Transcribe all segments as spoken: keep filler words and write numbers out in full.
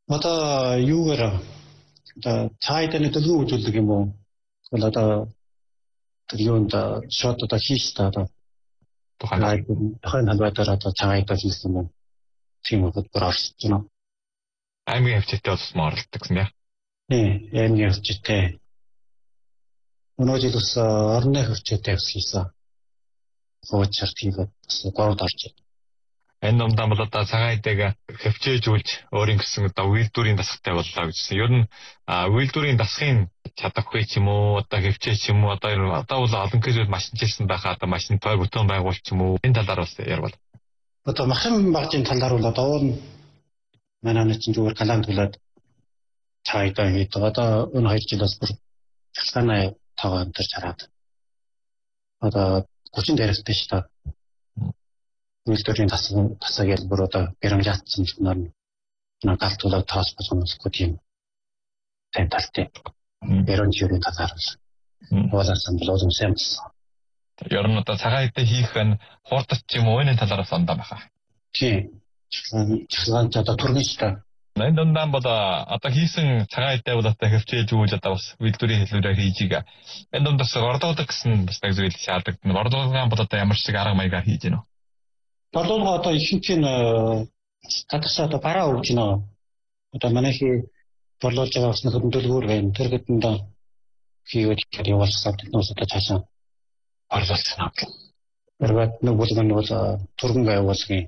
Одоо юугаар одоо цаайданы төлөв үзүүлдэг юм уу? Тэгвэл одоо тэр юунд шот одоо хийш та одоо тухайн тухайн халбайтаар одоо цаайдаа хийсэн юм. Тийм үгд борч байна. Аймгийн хвчээтэй болсмоор оролдог гэсэн яа. Тийм, аймгийн хвчээтэй. Өнөө жил бас орны хвчээтэй хийсэн. Хоочор тийгээд бас гурав орж байна. Энэ номдаа бол одоо цагаан идэг хөвчээж үлж өөрийн гэсэн одоо үйлдвэрийн дасгалтай боллоо гэсэн. Ер нь үйлдвэрийн дасгын чадахгүй ч юм уу, одоо хөвчээж ч юм уу, одоо одоо бол олон гэжүүд машинчилсан байхаа одоо машин тойр бүтэн байгуул ч юм уу. Энэ талаар бас ярил. Одоо машин багжийн талаар бол одоо уун манай нэг чинь зүгээр галаанд тулаад цаайдаа хийдэг. Одоо энэ хоёр жил бас бүр цалгааны тоогоо өндөр чараад. Одоо гучин дээрстэй шүү дээ. Үйлдвэрийн тасаг тасаг ял бүр одоо гэрэмжаатсан юмнаар нэг галт тулаад тоос босгоноосгүй тийм тань талтай. Гэрэн жирийн талаар болосон бол олон сайн болсон. Ер нь одоо цагаан идэ хийх нь хурдч юм уу энэ талаараас ондоо байхаа. Тийм. Цагаан одоо турнич та. Энэ дундаа бол одоо хийсэн цагаан идэ бол одоо хөвчээж өгөл одоо бас үйлдвэрийн хэлбэрээр хийжийг. Энэ дундаас ордуудаг гэсэн бас нэг зүйл шаарддаг. Ордуудаг бол одоо ямар ч шиг арга маягаар хийж гинөө. Борлуулга одоо ихэнх нь гадагшаа одоо бараа өгч гинөө. Одоо манайхи борлуулж байгаа бас хөндөөлгөөр байна. Тэр хэдэнд хийгээд явуулсан технос одоо цаашаа орлуулсан. Тэргээд нэг бол нэг бол турган байгуулгын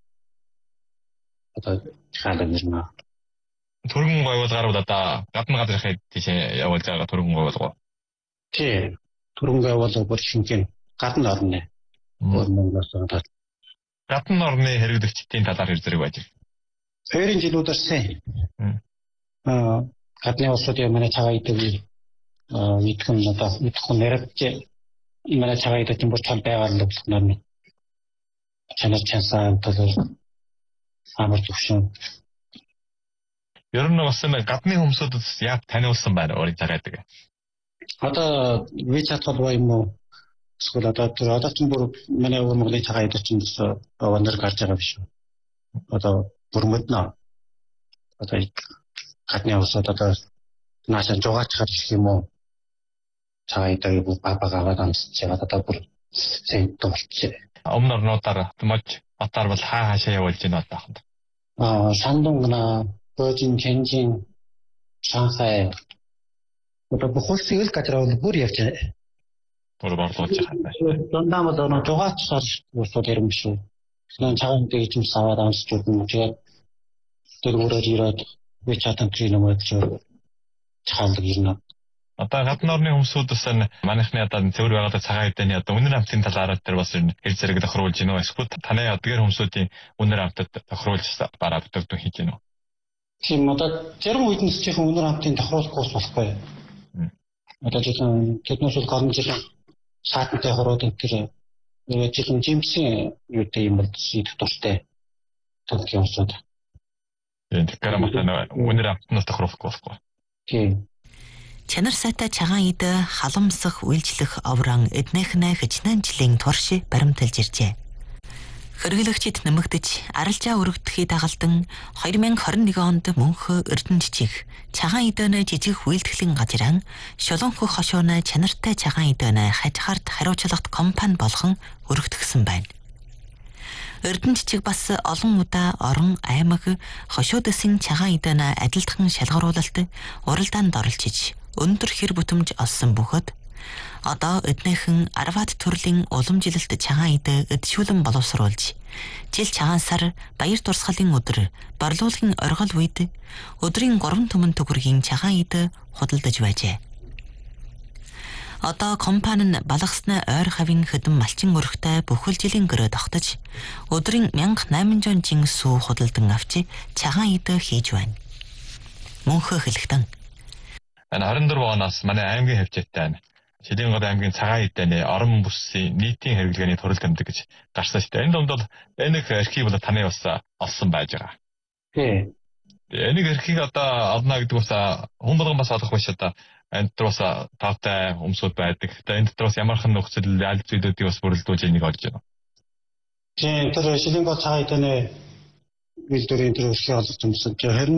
одоо хаалт нэрнэ. Турган байгуулгаар бол одоо гадна газрын тийшээ явуулж байгаа турган байгуулга. Тий. Турган байгуулга бүр шинхэн гадна орно. Өөрнөөс одоо гадна орны хэрэглэгчдийн талаар хэр зэрэг байж байна. Хоёрын жилүүдээр сайн. Аа, гадны улсуудын манай цагаан идэг мэдхэн одоо мэдхэн нэрвч манай цагаан идэг бүр тал байгаар л болох нь. Чанар чансан төлөв амар зөвшөн. Ер нь бас энэ гадны хүмүүсд яг таниулсан байна өөрийн цагаан идэг. Одоо WeChat холбоо юм уу? Эсвэл одоо тэр одоо ч бүр манай Монголын цагаан идэг чинь өндөр гарч байгаа биш үү? Одоо бүр мэднэ. Одоо гадны улсууд одоо наашаа жогооч харах юм уу? Цагаан идэг бүр бабагаа дамжиж байгаа одоо бүр сайн болчихсон. Өмнө орнуудаар томж батар бол хаа хаашаа явуулж байна таахад. Аа, Шандонгна, Бээжин, Чэнжин, Шанхай. Одоо бүх улсын ил газар бол бүр явж байгаа. Бүр борлуулж байгаа. Дундаа мод оноо жогооч шал усууд ирэн биш үү? Хэн цагаан идэг чинь саваад амсч өгнө. Тэгээд тэр өөрөө ирээд WeChat энэ нэмээд чаалдаг ирнэ. Одоо гадны орны хүмүүсүүд бас манайхны одоо цэвэр байгаад цагаан идэний одоо үнэр амтын талаар тэр бас хэр зэрэг тохируулж гинөө. Эсвэл таны одгэр хүмүүсүүдийн үнэр амтад тохируулж бараа бүтэгдэн хийж гинөө. Тийм одоо зарим үед нь чихэн үнэр амтын тохируулахгүй болохгүй. Одоо жишээ тэднээс бол гол жишээ саатантай хороод тэр нэг жишээ жимсийн юу гэдэг юм бол хийх дуртай. Тэгэх юм шиг. Энэ караматана үнэр амтнаас тохируулахгүй болохгүй. Тийм. Чанар сайтай цагаан идэ халамсах үйлчлэх оврон эднэхнэ хичнээн жилийн турш баримталж иржээ. Хэрэглэгчид нэмэгдэж арилжаа өргөдөхий дагалдан хоёр мянга хорин нэг онд мөнхөө Эрдэнэчиг цагаан идэнэ жижиг үйлдвэрлэлийн газрын шулуунхөх хошууны чанартай цагаан идэнэ хажихарт хариуцлагат компани болгон өргөдгсөн байна. Эрдэнэчиг бас олон удаа орон аймаг хошуудэсийн цагаан идэнэ адилтхан шалгаруулалт уралдаанд оролцож өндөр хэр бүтэмж олсон бөгөөд одоо эднийхэн арваад төрлийн уламжилалт цагаан идэ эдшүүлэн боловсруулж жил цагаан сар баяр дурсгалын өдөр борлуулгын оргил үед өдрийн гурван түмэн төгрөгийн цагаан идэ худалдаж байжээ. Одоо компани нь балгасны ойр хавийн хөдөн малчин өрхтэй бүхэл жилийн гөрөө тогтож өдрийн мянга найман жин сүү худалдан авч цагаан идэ хийж байна. Мөнхөө хэлэхдээ энэ харин дөрөв оноос манай аймгийн хвчээтэй байна. Шилэнгод аймгийн цагаан идэний орон бүсийн нийтийн хэрэглгээний төрөл тэмдэг гэж гарсан шүү дээ. Энэ донд бол энэ архив бол таны бас олсон байж байгаа. Тийм. Энийг архив одоо олно гэдэг бас хүн болгон бас олох биш одоо энэ дотор бас таатай өмсөд байдаг. Тэгээ энэ дотор бас ямархан нөхцөл аль зүйлүүдийг бас бүрэлдүүлж энийг олж байна. Тийм, тэр Шилэнгод цагаан идэний үйлдвэрийн тэр өрхий олж өмсөж харин